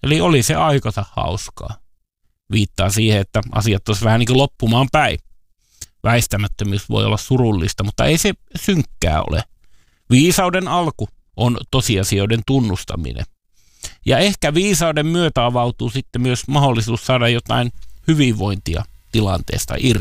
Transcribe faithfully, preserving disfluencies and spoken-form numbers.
Eli oli se aikansa hauskaa. Viittaa siihen, että asiat olisi vähän niin kuin loppumaan päin. Väistämättömyys voi olla surullista, mutta ei se synkkää ole. Viisauden alku on tosiasioiden tunnustaminen. Ja ehkä viisauden myötä avautuu sitten myös mahdollisuus saada jotain hyvinvointia tilanteesta irti.